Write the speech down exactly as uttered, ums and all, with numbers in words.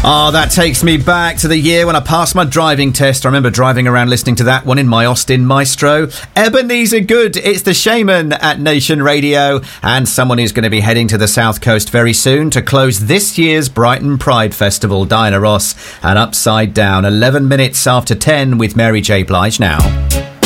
Oh, that takes me back to the year when I passed my driving test. I remember driving around listening to that one in my Austin Maestro. Ebenezer Good, it's the Shaman at Nation Radio, and someone who's going to be heading to the South Coast very soon to close this year's Brighton Pride Festival. Diana Ross and Upside Down, eleven minutes after ten with Mary J. Blige now.